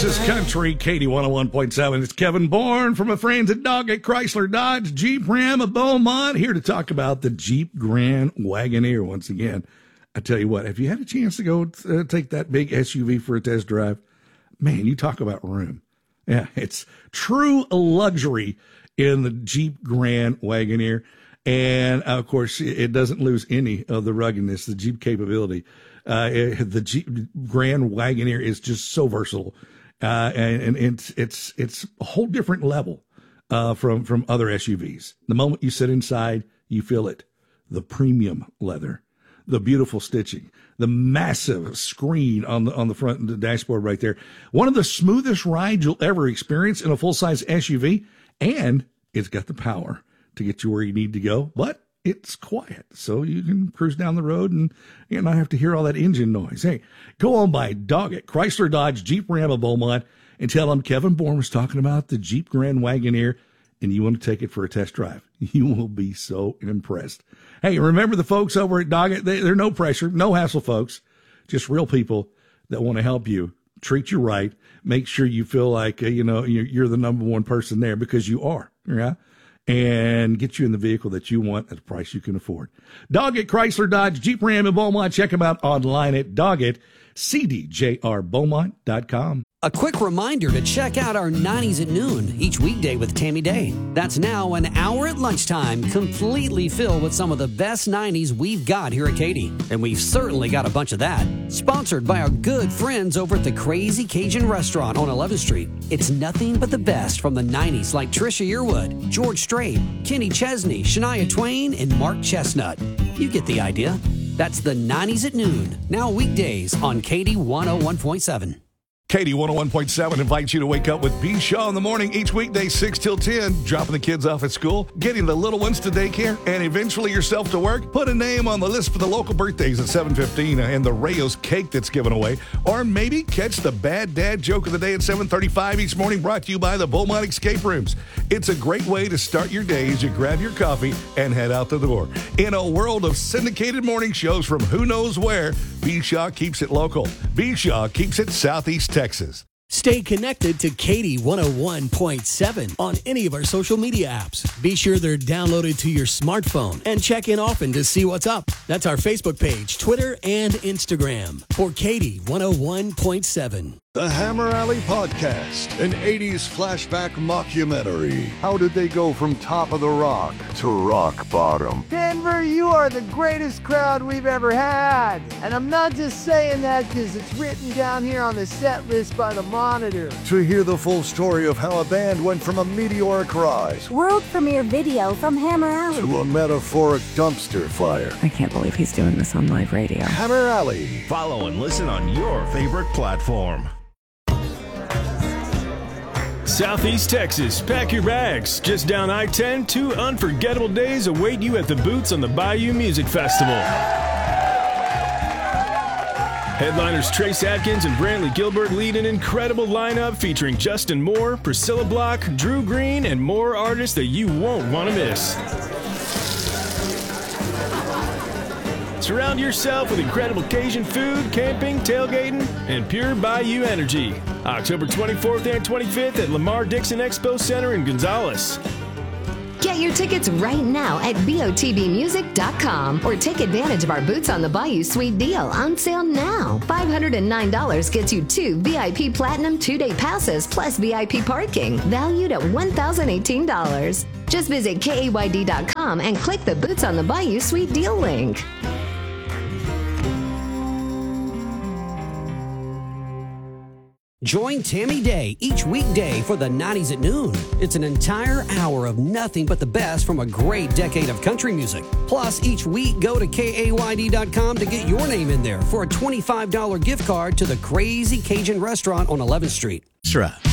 Texas Country, Katie 101.7. It's Kevin Bourne from my friends at Doggett Chrysler Dodge Jeep Ram of Beaumont, here to talk about the Jeep Grand Wagoneer once again. I tell you what, have you had a chance to go take that big SUV for a test drive? Man, you talk about room. Yeah, it's true luxury in the Jeep Grand Wagoneer. And, of course, it doesn't lose any of the ruggedness, the Jeep capability. The Jeep Grand Wagoneer is just so versatile. And it's a whole different level from other SUVs. The moment you sit inside, you feel it. The premium leather, the beautiful stitching, the massive screen on the front of the dashboard right there. One of the smoothest rides you'll ever experience in a full-size SUV, and it's got the power to get you where you need to go, but it's quiet, so you can cruise down the road and not have to hear all that engine noise. Hey, go on by Doggett Chrysler Dodge Jeep Ram of Beaumont and tell them Kevin Bourne was talking about the Jeep Grand Wagoneer, and you want to take it for a test drive. You will be so impressed. Hey, remember the folks over at Doggett? They're no pressure, no hassle folks, just real people that want to help you, treat you right, make sure you feel like you're the number one person there, because you are, yeah. And get you in the vehicle that you want at a price you can afford. Doggett Chrysler Dodge Jeep Ram in Beaumont. Check them out online at DoggettCDJRBeaumont.com. A quick reminder to check out our 90s at noon each weekday with Tammy Day. That's now an hour at lunchtime, completely filled with some of the best 90s we've got here at Katy. And we've certainly got a bunch of that. Sponsored by our good friends over at the Crazy Cajun Restaurant on 11th Street. It's nothing but the best from the 90s, like Trisha Yearwood, George Strait, Kenny Chesney, Shania Twain, and Mark Chestnut. You get the idea. That's the 90s at noon, now weekdays on Katy 101.7. Katy 101.7 invites you to wake up with B. Shaw in the morning each weekday, 6 till 10, dropping the kids off at school, getting the little ones to daycare, and eventually yourself to work. Put a name on the list for the local birthdays at 7:15 and the Rayo's cake that's given away. Or maybe catch the bad dad joke of the day at 7:35 each morning, brought to you by the Beaumont Escape Rooms. It's a great way to start your day as you grab your coffee and head out the door. In a world of syndicated morning shows from who knows where, B. Shaw keeps it local. B. Shaw keeps it Southeast Texas. Stay connected to Katy 101.7 on any of our social media apps. Be sure they're downloaded to your smartphone and check in often to see what's up. That's our Facebook page, Twitter, and Instagram for Katy 101.7. The Hammer Alley Podcast, an 80s flashback mockumentary. How did they go from top of the rock to rock bottom? Denver, you are the greatest crowd we've ever had. And I'm not just saying that because it's written down here on the set list by the Monitor. To hear the full story of how a band went from a meteoric rise, world premiere video from Hammer Alley, to a metaphoric dumpster fire. I can't believe he's doing this on live radio. Hammer Alley. Follow and listen on your favorite platform. Southeast Texas, pack your bags. Just down I-10, 2 unforgettable days await you at the Boots on the Bayou Music Festival. Headliners Trace Adkins and Brantley Gilbert lead an incredible lineup featuring Justin Moore, Priscilla Block, Drew Green, and more artists that you won't want to miss. Surround yourself with incredible Cajun food, camping, tailgating, and pure Bayou energy. October 24th and 25th at Lamar Dixon Expo Center in Gonzales. Get your tickets right now at BOTBmusic.com or take advantage of our Boots on the Bayou Suite deal on sale now. $509 gets you 2 VIP Platinum 2-day passes plus VIP parking, valued at $1,018. Just visit KAYD.com and click the Boots on the Bayou Suite deal link. Join Tammy Day each weekday for the 90s at noon. It's an entire hour of nothing but the best from a great decade of country music. Plus, each week, go to KAYD.com to get your name in there for a $25 gift card to the Crazy Cajun Restaurant on 11th Street. Extra.